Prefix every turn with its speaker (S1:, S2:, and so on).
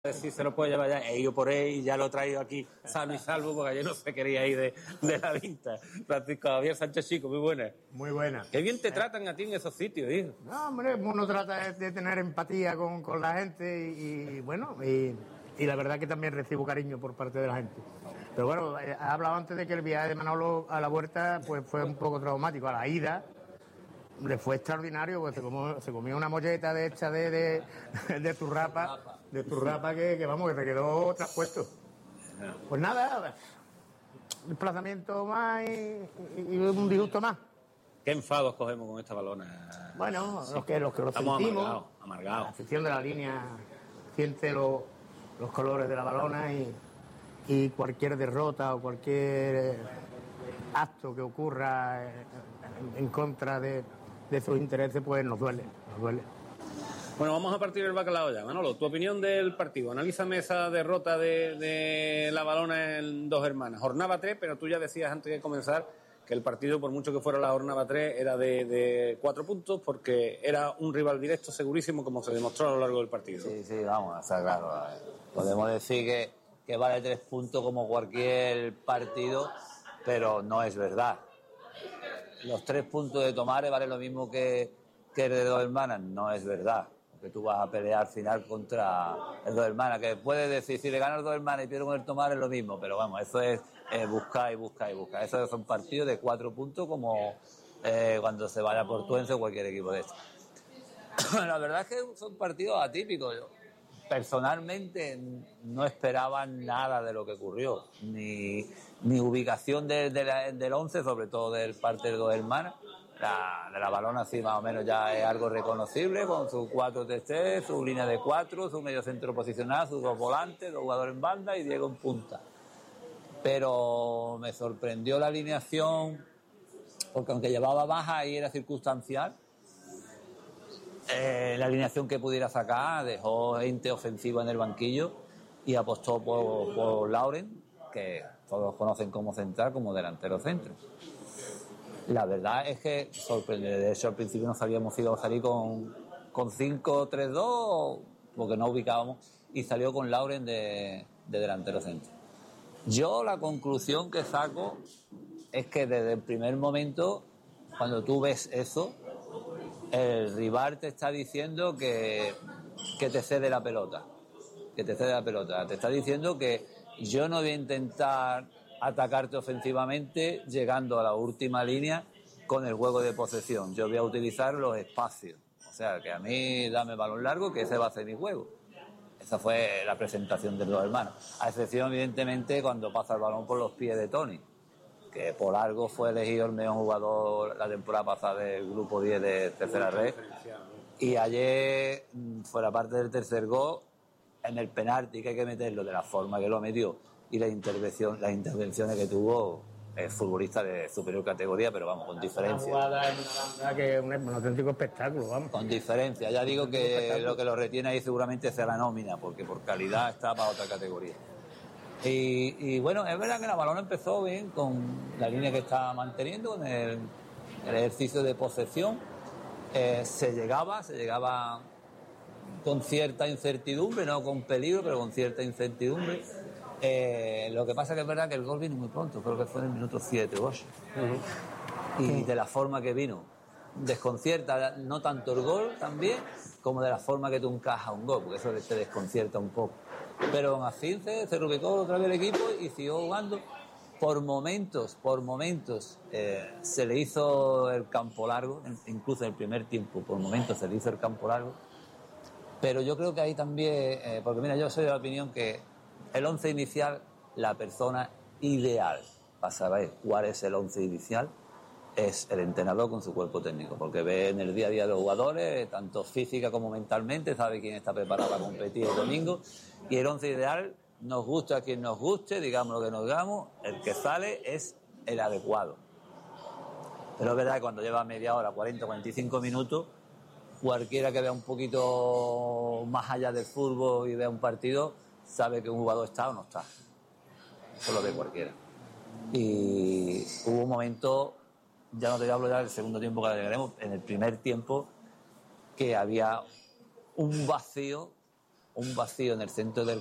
S1: si se lo puede llevar ya, he ido por él y ya lo he traído aquí sano y salvo porque ayer no se quería ir de la vinta. Francisco Javier Sánchez Chico, muy buena.
S2: Muy buena.
S1: Qué bien te tratan a ti en esos sitios, hijo.
S2: No, hombre, uno trata de tener empatía con la gente y bueno, y la verdad que también recibo cariño por parte de la gente. Pero bueno, he hablado antes de que el viaje de Manolo a la Huerta pues fue un poco traumático. A la ida le fue extraordinario, pues se comió una molleta de esta de turrapa que vamos, que se quedó traspuesto. Pues nada, desplazamiento más y un disgusto más.
S1: ¿Qué enfados cogemos con esta balona?
S2: Bueno, sí. los que lo
S1: estamos
S2: sentimos,
S1: amargados.
S2: La afición de la línea siente los colores de la balona y cualquier derrota o cualquier acto que ocurra en contra de sus intereses, pues nos duele.
S1: Bueno, vamos a partir del bacalao ya. Manolo, tu opinión del partido. Analízame esa derrota de la balona en Dos Hermanas. Jornada 3, pero tú ya decías antes de comenzar que el partido, por mucho que fuera la jornada 3, era de 4 puntos porque era un rival directo segurísimo, como se demostró a lo largo del partido.
S3: Sí, vamos, está claro. Podemos decir que vale 3 puntos como cualquier partido, pero no es verdad. Los 3 puntos de Tomares vale lo mismo que el de Dos Hermanas, no es verdad. Porque tú vas a pelear al final contra el Dos Hermanas, que puedes decir, si le ganas el Dos Hermanas y pierdes con el Tomares es lo mismo, pero vamos, eso es buscar. Esos son partidos de 4 puntos como cuando se vaya Portuense o cualquier equipo de estos. La verdad es que son partidos atípicos. Yo personalmente no esperaba nada de lo que ocurrió, ni ubicación del 11, sobre todo del parte de Dos Hermanas. De la balona sí más o menos ya es algo reconocible, con sus 4-3-3, su línea de 4, su medio centro posicionado, sus 2 volantes, 2 jugadores en banda y Diego en punta. Pero me sorprendió la alineación, porque aunque llevaba baja y era circunstancial, la alineación que pudiera sacar dejó gente ofensiva en el banquillo y apostó por Lauren, que todos conocen como central, como delantero centro. La verdad es que sorprende. De hecho, al principio no sabíamos si iba a salir con 5-3-2 porque no ubicábamos, y salió con Lauren de delantero centro. Yo la conclusión que saco es que desde el primer momento, cuando tú ves eso, el rival te está diciendo que te cede la pelota. Te está diciendo que yo no voy a intentar atacarte ofensivamente llegando a la última línea con el juego de posesión. Yo voy a utilizar los espacios. O sea, que a mí dame balón largo, que ese va a ser mi juego. Esa fue la presentación de Dos Hermanos. A excepción, evidentemente, cuando pasa el balón por los pies de Tony, que por algo fue elegido el mejor jugador la temporada pasada del grupo 10 de tercera red. Y ayer, fuera parte del tercer gol, en el penalti, que hay que meterlo de la forma que lo metió, y las intervenciones que tuvo, futbolista de superior categoría, pero vamos, con diferencia.
S2: La jugada es una banda que es un auténtico espectáculo, vamos.
S3: Con diferencia, ya digo que lo que lo retiene ahí seguramente sea la nómina, porque por calidad está para otra categoría. Y bueno, es verdad que la balona empezó bien con la línea que estaba manteniendo, con el ejercicio de posesión. Se llegaba con cierta incertidumbre, no con peligro, pero con cierta incertidumbre. Lo que pasa que es verdad que el gol vino muy pronto, creo que fue en el minuto 7 o 8. Y de la forma que vino, desconcierta no tanto el gol también, como de la forma que tú encajas un gol, porque eso te desconcierta un poco. Pero aún así se reubicó otra vez el equipo y siguió jugando. Por momentos se le hizo el campo largo, incluso en el primer tiempo, por momentos se le hizo el campo largo. Pero yo creo que ahí también, porque mira, yo soy de la opinión que el 11 inicial, la persona ideal para saber cuál es el 11 inicial es el entrenador con su cuerpo técnico, porque ve en el día a día de los jugadores, tanto física como mentalmente, sabe quién está preparado para competir el domingo, y el 11 ideal, nos gusta a quien nos guste, digamos lo que nos digamos, el que sale es el adecuado. Pero es verdad que cuando lleva media hora, 40, 45 minutos, cualquiera que vea un poquito más allá del fútbol y vea un partido, sabe que un jugador está o no está. Eso lo ve cualquiera. Y hubo un momento, ya no te voy a hablar ya del segundo tiempo que llegaremos, en el primer tiempo, que había un vacío un vacío en el centro del